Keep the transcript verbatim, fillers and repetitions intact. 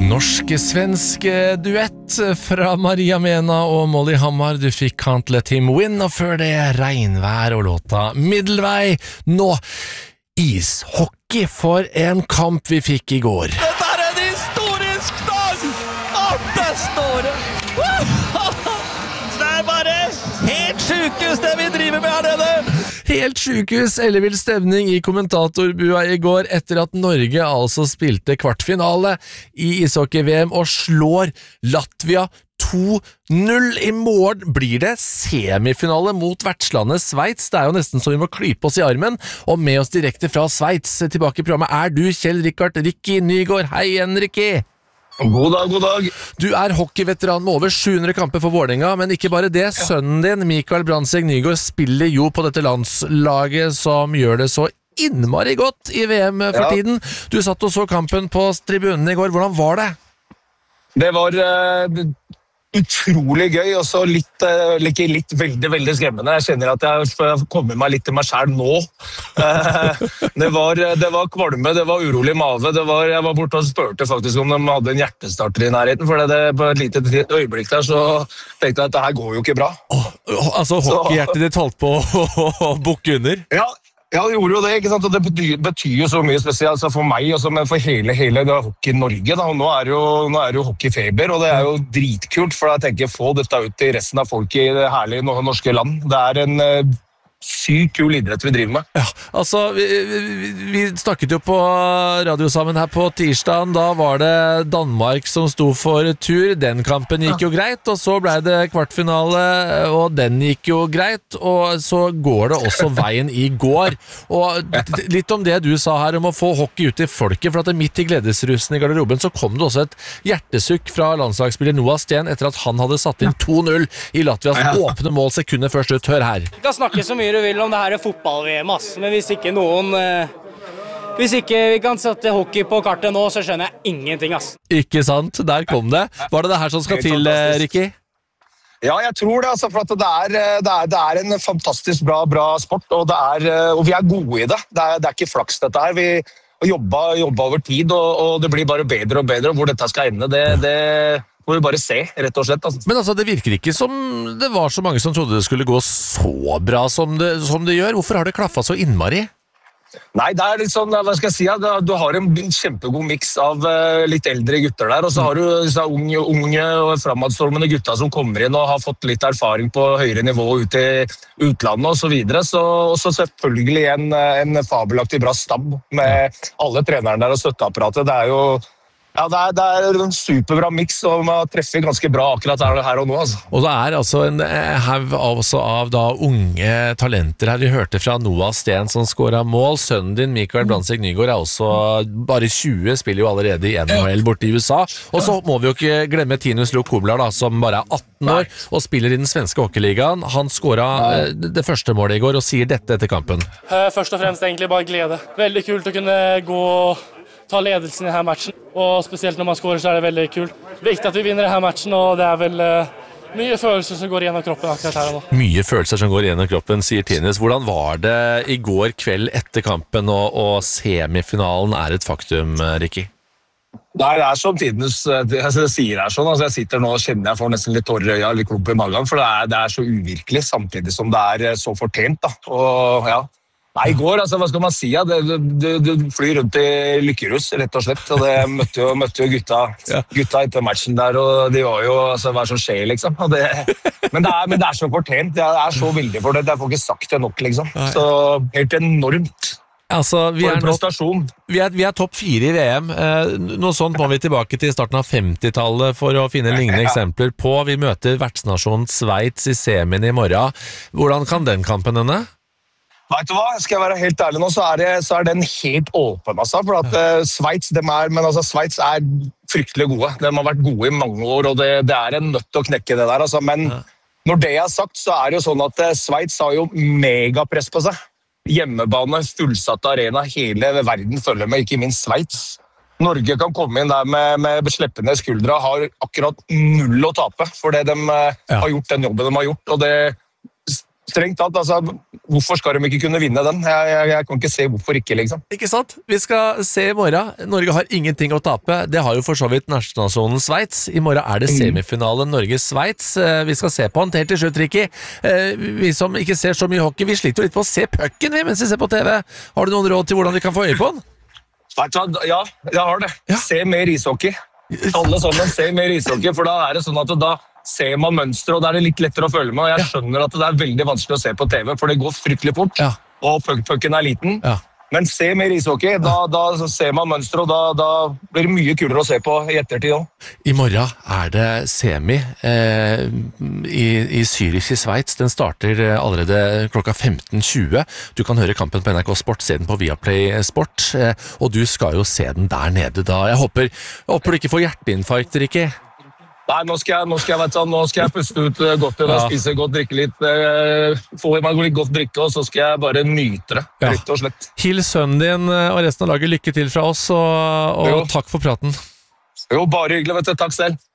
Norsk-svensk duett fra Maria Mena og Molly Hammar. Du fikk Can't Let Him Win, og før det regnvær og låta Middelvei. Nå ishockey for en kamp vi fikk i går. Dette er en historisk dag! At det står det! Det er bare helt sykehus det vi driver med her nede! Helt sykehus, ellevill stemning i kommentatorbua i går etter at Norge altså spilte kvartfinale i ishockey-V M og slår Latvia to null. I morgen blir det semifinale mot vertslandet Sveits. Det er jo nesten så vi må klype oss i armen. Og med oss direkte fra Sveits tilbake i programmet er du, Kjell Rikard Ricky Nygaard. Hei igjen, Ricky! God dag, god dag. Du er hockeyveteran med over sju hundre kamper for Vålerenga, men ikke bare det. Sønnen din, Mikael Brandtzæg Nygaard, spiller jo på dette landslaget som gjør det så innmari godt i V M for Ja. tiden. Du satt og så kampen på tribunen i går. Hvordan var det? Det var uh, utrolig gøy, og så litt, uh, litt, litt veldig, veldig skremmende. Jeg kjenner at jeg har kommet meg litt til meg selv nå. Uh, det, var, det var kvalme, det var urolig mave. Det var, jeg var borte og spørte faktisk om de hadde en hjertestarter i nærheten, for det, på et lite øyeblikk der så tenkte jeg at det her går jo ikke bra. Oh, altså hockeyhjertet ditt holdt på å bukke under? Ja. Ja, det gjorde jo det, ikke sant? Og det betyr, betyr jo så mye spesielt altså for meg, også, men for hele, hele hockey Norge. Da. Og nå er, jo, nå er det jo hockeyfeber, og det er jo dritkult, for jeg tenker få dette ut til resten av folk i det herlige norske land. Det er en uh, sykt kul idrett vi driver med. Ja, altså, vi, vi, vi snakket jo på radio sammen her på tirsdagen. Da var det Danmark som sto for tur. Den kampen gikk jo greit, og så ble det kvartfinale, og den gikk jo greit, og så går det også veien i går. Og litt om det du sa her om å få hockey ut til folket, for at midt i gledesrusen i garderoben så kom det også et hjertesukk fra landslagsspiller Noah Sten etter at han hadde satt inn to null i Latvias åpne mål sekunder før slutt. Hør her. Vi kan snakke så mye du vil om det her er fotball-V M, ass. Men hvis ikke noen eh, hvis ikke vi kan sette hockey på kartet nå, så skjønner jeg ingenting, ass. Ikke sant? Der kom det. Var det det her som skal til, Ricky? Ja, jeg tror det, altså, for at det er, det er, det er en fantastisk bra, bra sport, og, det er, og vi er gode i det. Det er, det er ikke flaks dette her. Vi har jobbet, jobbet over tid, og, og det blir bare bedre og bedre, og hvor dette skal ende, det... det må vi bare se, rett og slett. Altså. Men altså, det virker ikke som det var så mange som trodde det skulle gå så bra som det, som det gjør. Hvorfor har det klaffet så innmari? Nei, det er litt sånn, hva skal jeg si, ja, du har en kjempegod mix av uh, litt eldre gutter der, og så har du så unge, unge og fremadstormende gutter som kommer inn og har fått litt erfaring på høyere nivå ute i utlandet og så videre, så, og så selvfølgelig en, en fabelaktig bra stab med alle trenerne der og støtteapparatet. Det er jo Ja, det er, det er en superbra mix, og man treffer ganske bra akkurat her, her og nå. Altså. Og det er altså en haug av, av da unge talenter her. Vi hørte fra Noah Sten som skåret mål. Sønnen din, Mikael Brandtzæg Nygaard, er også bare tjue, spiller jo allerede i N H L borte i U S A. Og så må vi jo ikke glemme Tinus Luuk Humlar, da, som bare er atten år og spiller i den svenske hockeyligaen. Han skåret det første målet i går og sier dette etter kampen. Først og fremst egentlig bare glede. Veldig kult å kunne gå ta ledelsen i denne matchen, og spesielt når man skårer så er det veldig kult. Viktig at vi vinner denne matchen, og det er vel uh, mye følelser som går gjennom kroppen akkurat her og nå. Mye følelser som går gjennom kroppen, sier Tinus. Hvordan var det i går kveld etter kampen, og, og semifinalen er et faktum, Ricky? Nei, det er som Tinus jeg sier her sånn, altså jeg sitter nå og kjenner jeg får nesten litt tårer i øya, litt klump i magen, for det er, det er så uvirkelig, samtidig som det er så fortjent, da. Og ja, Nei, i går, altså, hva skal man si? Ja? Du, du, du flyr rundt i lykkerus, rett og slett. Og det møtte jo, møtte jo gutta, gutta etter matchen der, og de var jo, altså, hva som skjer, liksom. Og det, men, det er, men det er så fortjent. Jeg er så veldig for det. Jeg får ikke sagt det nok, liksom. Så helt enormt. Altså, vi er, nå, vi er, vi er topp fire i V M. Eh, noe sånt må vi tilbake til starten av femtitallet for å finne lignende eksempler på. Vi møter vertsnasjonen Sveits i semien i morgen. Hvordan kan den kampen ende? Vet du hva, skal jeg være helt ærlig nå, så er, det, så er den helt åpen, altså, for at uh, Sveits, dem er, men altså, Sveits er fryktelig gode. De har vært gode i mange år, og det, det er en nødt til å knekke det der, altså, men ja. Når det er sagt, så er det jo sånn at uh, Sveits har jo megapress på seg. Hjemmebane, fullsatt arena, hele verden følger med, ikke minst Sveits. Norge kan komme inn der med, med sleppende skuldre, har akkurat null å tape, for det de uh, ja. har gjort den jobben de har gjort, og det strengt tatt, altså, hvorfor skal de ikke kunne vinne den? Jeg, jeg, jeg kan ikke se hvorfor ikke, liksom. Ikke sant? Vi skal se i morgen. Norge har ingenting å tape. Det har jo for så vidt nasjonasjonen Sveits. I morgen er det semifinale Norge-Sveits. Vi skal se på den helt til slutt, Ricky. Vi som ikke ser så mye hockey, vi sliter jo litt på å se pucken mens vi ser på T V. Har du noen råd til hvordan vi kan få øye på den? Ja, jeg har det. Ja. Se mer ishockey. Alle sammen, se mer ishockey, for da er det sånn at da ser man mønstre, og da er det litt lettere å følge med, og jeg skjønner at det er veldig vanskelig å se på T V, for det går fryktelig fort, Ja. og pucken er liten. Ja. Men se mer ishockey, da, da ser man mønstre, og da, da blir det mye kulere å se på i ettertid også. I morgen er det semi eh, i, i Zürich i Sveits. Den starter allerede klokka femten tjue. Du kan høre kampen på N R K Sport, se den på Viaplay Sport, eh, og du skal jo se den der nede da. Jeg håper, jeg håper du ikke får hjerteinfarkt, Ricky. Nei, nå skal jeg, nå skal jeg, vet du, nå skal jeg puste ut godt, Ja. spise godt, drikke litt, eh, få i meg litt godt drikke, og så skal jeg bare nyte det, Ja. rett og slett. Hils sønnen din og resten av laget lykke til fra oss, og, Jo. og takk for praten. Jo, bare hyggelig, vet du. Takk selv.